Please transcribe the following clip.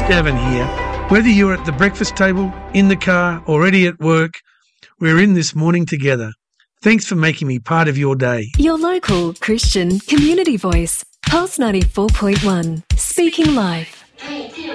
Gavin here. Whether you're at the breakfast table, in the car, already at work, we're in this morning together. Thanks for making me part of your day. Your local Christian community voice, Pulse 94.1, speaking life.